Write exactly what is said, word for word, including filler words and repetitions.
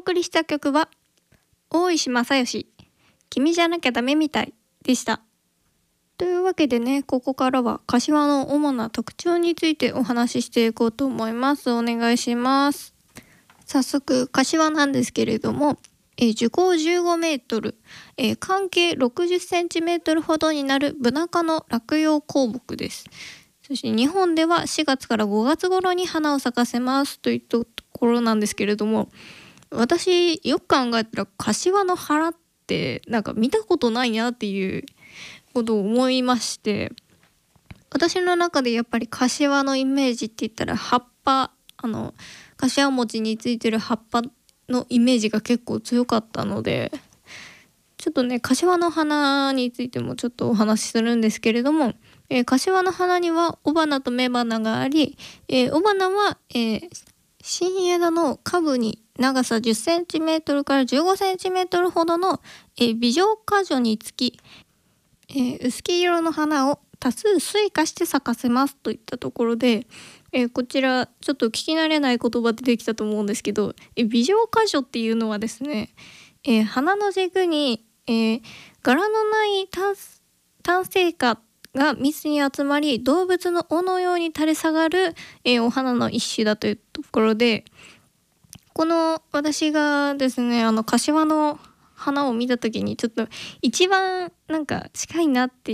送りした曲は大石正義、君じゃなきゃダメみたいでした。というわけでね、ここからは柏の主な特徴についてお話ししていこうと思います。お願いします。早速柏なんですけれども、えー、樹高じゅうごメートル、えー、間径ろくじゅっセンチメートルほどになるブナ科の落葉高木です。そして日本ではしがつからごがつ頃に花を咲かせますといったところなんですけれども、私よく考えたら柏の花ってなんか見たことないなっていうことを思いまして、私の中でやっぱり柏のイメージって言ったら葉っぱ、あの柏餅についてる葉っぱのイメージが結構強かったので、ちょっとね柏の花についてもちょっとお話しするんですけれども、えー、柏の花には雄花と雌花があり、えー、雄花は、えー、新枝の下部に長さじゅっセンチメートルからじゅうごセンチメートルほどの、えー、微状果樹につき、えー、薄黄色の花を多数垂下して咲かせますといったところで、えー、こちらちょっと聞き慣れない言葉出てきたと思うんですけど、えー、微状果樹っていうのはですね、えー、花の軸に、えー、柄のない単単性花が密に集まり動物の尾のように垂れ下がる、えー、お花の一種だというところで、この私がですねあの柏の花を見た時にちょっと一番なんか近いなって